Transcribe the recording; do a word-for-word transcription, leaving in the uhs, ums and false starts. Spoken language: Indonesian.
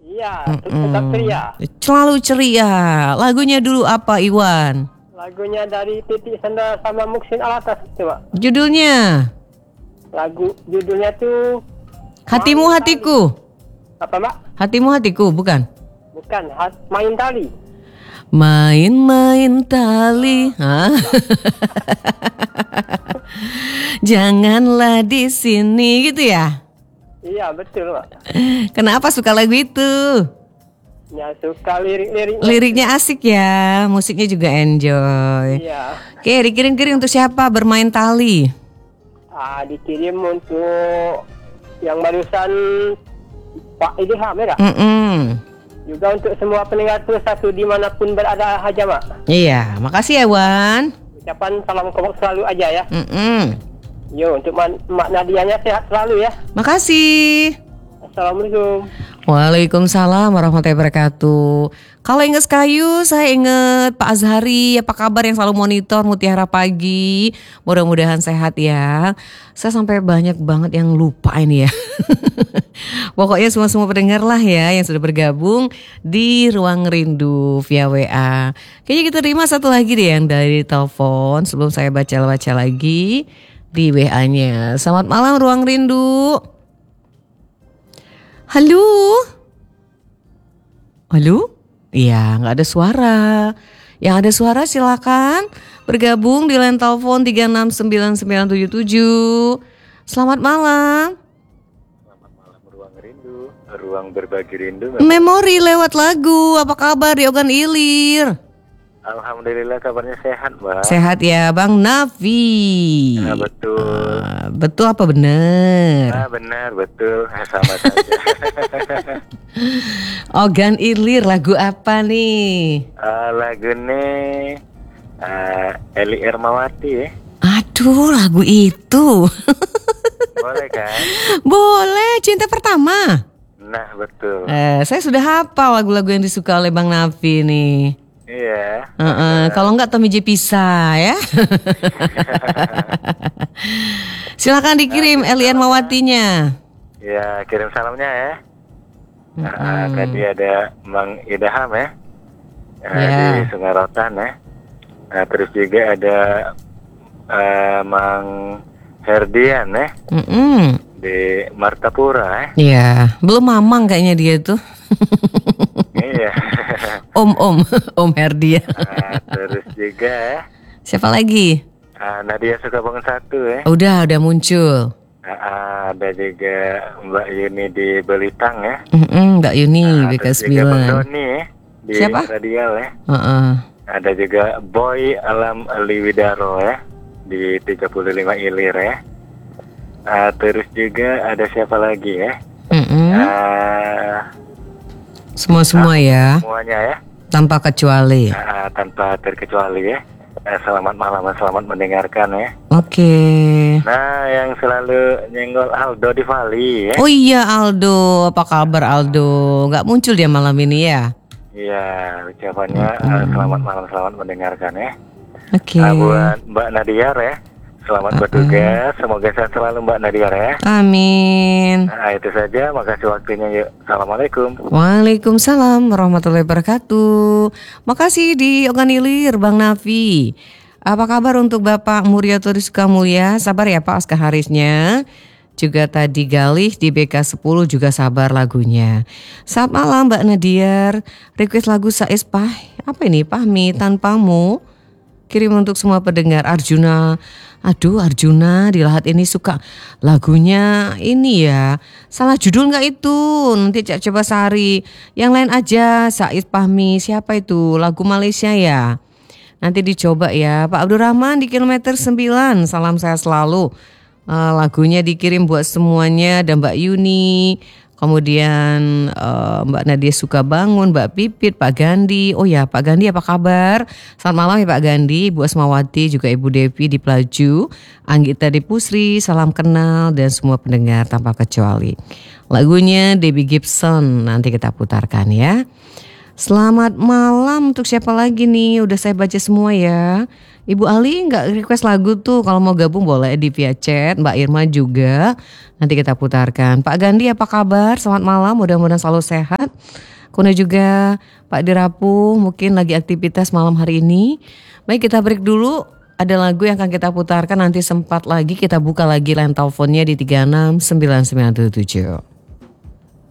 Iya, tetap Mm-mm. ceria. Selalu ceria. Lagunya dulu apa, Iwan? Lagunya dari Titik Senda sama Muksin Alatas coba. Judulnya? Lagu judulnya tuh Hatimu Main Hatiku. Tali. Apa Mak? Hatimu Hatiku, bukan? Bukan, hat, Main Tali. Main-main tali. Hah? Janganlah di sini gitu ya. Iya betul Mak. Kenapa suka lagu itu? Ya suka lirik-liriknya. Liriknya asik ya, musiknya juga enjoy. Iya. Oke, dikirim-kirim untuk siapa bermain tali? Ah, dikirim untuk yang barusan Pak Idham ya Kak? Mm-mm. Juga untuk semua pendengar Plus satu dimanapun berada aja Mak. Iya, makasih ya Wan. Ucapan salam kompak selalu aja ya. Mm-mm. Yo, untuk Man- Mak Nadianya sehat selalu ya. Makasih. Assalamualaikum. Waalaikumsalam warahmatullahi wabarakatuh. Kalau inget kayu, saya inget Pak Azhari. Apa kabar yang selalu monitor Mutiara Pagi? Mudah-mudahan sehat ya. Saya sampai banyak banget yang lupa ini ya. Pokoknya semua-semua pendengar lah ya yang sudah bergabung di Ruang Rindu via W A. Kayaknya kita terima satu lagi deh yang dari telepon sebelum saya baca-baca lagi di W A-nya. Selamat malam Ruang Rindu. Halo? Halo? Iya, nggak ada suara. Yang ada suara silakan bergabung di line telepon tiga enam sembilan sembilan tujuh tujuh. Selamat malam. Selamat malam Ruang Rindu, ruang berbagi rindu. Memori lewat lagu. Apa kabar di Ogan Ilir? Alhamdulillah kabarnya sehat Mbak. Sehat ya Bang Nafi. Ya, betul. Ah, betul apa benar? Ah, benar betul, sama saja. Ogan Ilir lagu apa nih? uh, lagu ini uh, Eli Ermawati ya. Aduh lagu itu. Boleh kan? Boleh, Cinta Pertama. Nah betul. Eh, saya sudah hafal lagu-lagu yang disuka oleh Bang Nafi nih. Iya. Uh-uh, kalau enggak Tommy J Pisah ya. Silakan dikirim Nah, Elian Mawatinya. Ya kirim salamnya ya. Uh, Mm-mm. tadi ada Mang Idham ya, uh, Ya. di Sungai Rotan ya. Uh, terus juga ada uh, Mang Herdian ya, Mm-mm. di Martapura ya. Ya, belum mamang kayaknya dia tuh. Iya. Om-om, Om Herdia. Uh, terus juga ya, Siapa lagi? uh, Nadia Sukabumi satu ya. Udah, udah muncul. Uh, uh, ada juga Mbak Yuni di Belitang ya. Mm-mm, Mbak Yuni, Uh, B K terus juga Bang sembilan. Doni ya, di Siapa? Radial ya. Uh-uh. Ada juga Boy Alam Liwidaro ya, di tiga puluh lima Ilir ya. Uh, terus juga ada siapa lagi ya? Mm-mm. Uh, Semua-semua ya, semuanya ya, tanpa kecuali. uh, tanpa terkecuali ya. Uh, selamat malam, selamat mendengarkan ya. Oke. Nah, yang selalu nyenggol Aldo di Bali ya. Oh iya Aldo, apa kabar Aldo? Nggak muncul dia malam ini ya? Iya, ucapannya uh, selamat malam, selamat mendengarkan ya. Oke. Uh, buat Mbak Nadia ya, selamat bertugas. Semoga sehat selalu Mbak Nadia ya. Amin. Nah, itu saja. Makasih waktunya yuk. Assalamualaikum. Waalaikumsalam warahmatullahi wabarakatuh. Makasih di Ogan Ilir Bang Nafi. Apa kabar untuk Bapak Muryato Sukamulya? Sabar ya Pak Aska Harisnya. Juga tadi Galih di B K sepuluh juga sabar lagunya. Selamat malam Mbak Nadiar. Request lagu Saiz Pah. Apa ini? Pahmi tanpamu. Kirim untuk semua pendengar. Arjuna. Aduh Arjuna di lahat ini suka lagunya ini ya. Salah judul gak itu? Nanti Cak coba cari. Yang lain aja. Saiz Pahmi. Siapa itu? Lagu Malaysia ya? Nanti dicoba ya. Pak Abdurrahman di kilometer sembilan. Salam saya selalu. Uh, lagunya dikirim buat semuanya. Dan Mbak Yuni. Kemudian uh, Mbak Nadia Sukabangun, Mbak Pipit, Pak Gandhi. Oh ya Pak Gandhi apa kabar? Selamat malam ya Pak Gandhi. Bu Asmawati juga Ibu Devi di Pelaju. Anggita di Pusri. Salam kenal dan semua pendengar tanpa kecuali. Lagunya Debbie Gibson. Nanti kita putarkan ya. Selamat malam untuk siapa lagi nih? Udah saya baca semua ya. Ibu Ali nggak request lagu tuh, kalau mau gabung boleh di via chat. Mbak Irma juga, nanti kita putarkan. Pak Gandhi apa kabar? Selamat malam, mudah-mudahan selalu sehat. Kuna juga Pak Dirapu mungkin lagi aktivitas malam hari ini. Baik, kita break dulu. Ada lagu yang akan kita putarkan, nanti sempat lagi kita buka lagi line teleponnya di tiga enam sembilan sembilan tujuh tujuh.